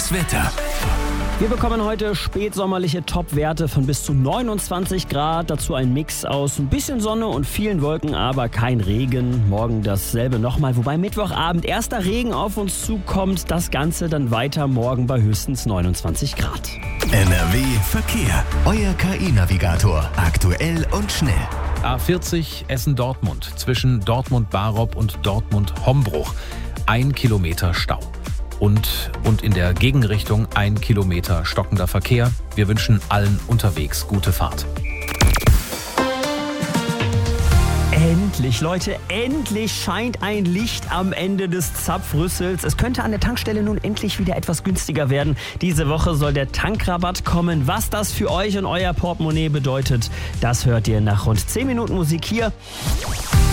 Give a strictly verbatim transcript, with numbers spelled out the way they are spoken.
Das Wetter. Wir bekommen heute spätsommerliche Top-Werte von bis zu neunundzwanzig Grad. Dazu ein Mix aus ein bisschen Sonne und vielen Wolken, aber kein Regen. Morgen dasselbe nochmal, wobei Mittwochabend erster Regen auf uns zukommt. Das Ganze dann weiter morgen bei höchstens neunundzwanzig Grad. N R W Verkehr. Euer K I-Navigator. Aktuell und schnell. A vierzig Essen-Dortmund zwischen Dortmund-Barob und Dortmund-Hombruch. Ein Kilometer Stau. Und, und in der Gegenrichtung ein Kilometer stockender Verkehr. Wir wünschen allen unterwegs gute Fahrt. Endlich, Leute, endlich scheint ein Licht am Ende des Zapfrüssels. Es könnte an der Tankstelle nun endlich wieder etwas günstiger werden. Diese Woche soll der Tankrabatt kommen. Was das für euch und euer Portemonnaie bedeutet, das hört ihr nach rund zehn Minuten Musik hier.